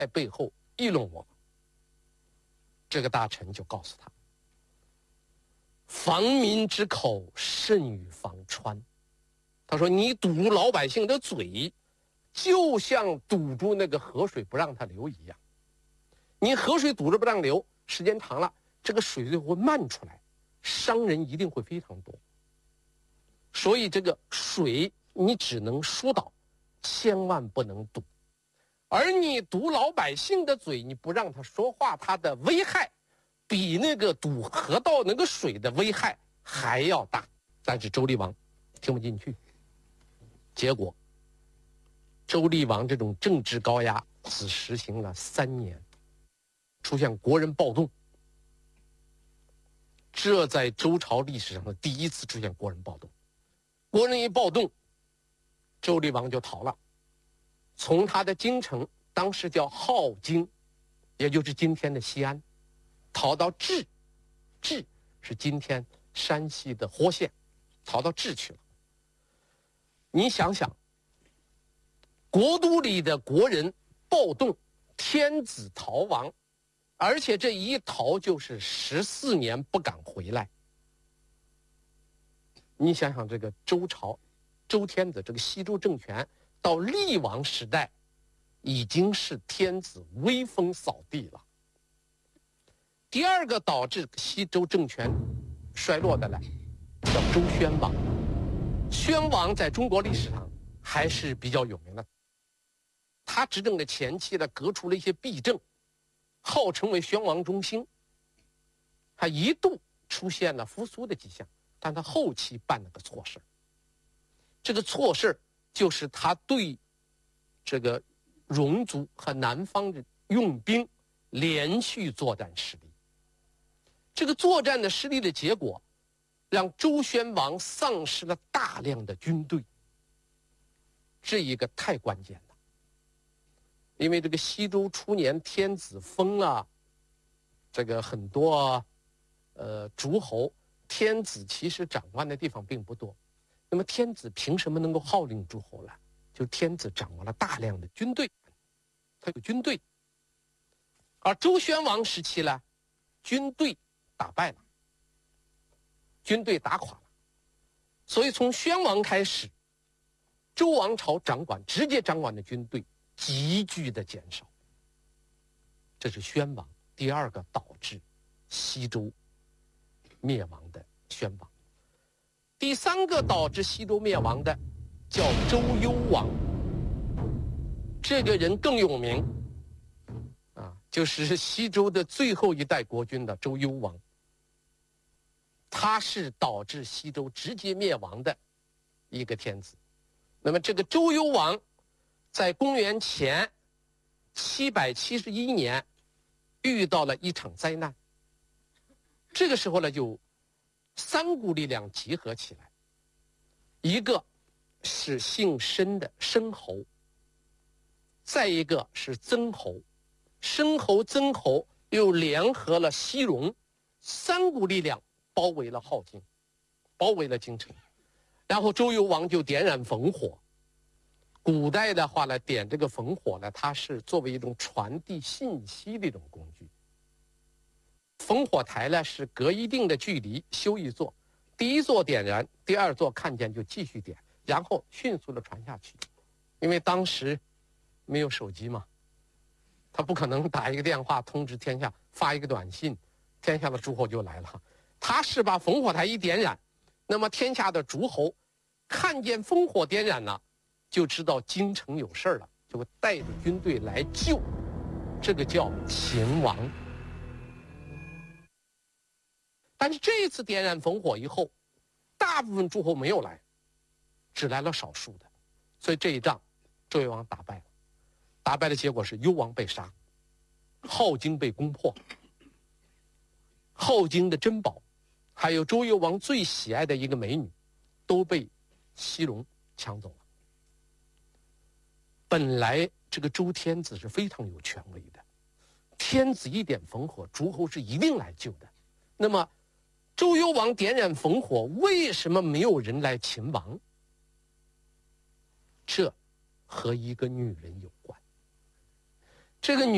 在背后议论我。这个大臣就告诉他，防民之口甚于防川。他说你堵老百姓的嘴，就像堵住那个河水不让它流一样。你河水堵着不让流，时间长了，这个水就会漫出来，伤人一定会非常多。所以这个水你只能疏导，千万不能堵。而你堵老百姓的嘴，你不让他说话，他的危害比那个堵河道那个水的危害还要大。但是周厉王听不进去，结果周厉王这种政治高压只实行了3年，出现国人暴动。这在周朝历史上的第一次出现国人暴动。国人一暴动，周厉王就逃了，从他的京城，当时叫镐京，也就是今天的西安，逃到治，治是今天山西的霍县，逃到治去了。你想想，国都里的国人暴动，天子逃亡，而且这一逃就是14年不敢回来。你想想，这个周朝，周天子这个西周政权到厉王时代，已经是天子威风扫地了。第二个导致西周政权衰落的呢，叫周宣王。宣王在中国历史上还是比较有名的。他执政的前期呢，革除了一些弊政，号称为宣王中兴，他一度出现了复苏的迹象，但他后期办了个错事。这个错事就是他对这个戎族和南方的用兵连续作战失利。这个作战的失利的结果，让周宣王丧失了大量的军队。这一个太关键了，因为这个西周初年天子封了这个很多诸侯，天子其实掌管的地方并不多。那么天子凭什么能够号令诸侯呢？就天子掌握了大量的军队，他有军队。而周宣王时期呢，军队打败了，军队打垮了，所以从宣王开始，周王朝直接掌管的军队急剧的减少。这是宣王第二个导致西周灭亡的宣王。第三个导致西周灭亡的叫周幽王。这个人更有名就是西周的最后一代国君的周幽王。他是导致西周直接灭亡的一个天子。那么这个周幽王在公元前771年遇到了一场灾难。这个时候呢，就3股力量集合起来，一个是姓申的申侯，再一个是曾侯，申侯、曾侯又联合了西戎，3股力量包围了镐京，包围了京城。然后周幽王就点燃烽火。古代的话呢，点这个烽火呢，它是作为一种传递信息的一种工具。烽火台呢是隔一定的距离修一座，第一座点燃，第二座看见就继续点，然后迅速的传下去。因为当时没有手机嘛，他不可能打一个电话通知天下，发一个短信，天下的诸侯就来了。他是把烽火台一点燃，那么天下的诸侯看见烽火点燃了，就知道京城有事了，就会带着军队来救。这个叫秦王。但是这一次点燃烽火以后，大部分诸侯没有来，只来了少数的，所以这一仗周幽王打败了。打败的结果是幽王被杀，镐京被攻破，镐京的珍宝还有周幽王最喜爱的一个美女都被西戎抢走了。本来这个周天子是非常有权威的，天子一点烽火，诸侯是一定来救的。那么周幽王点燃烽火，为什么没有人来擒王？这和一个女人有关。这个女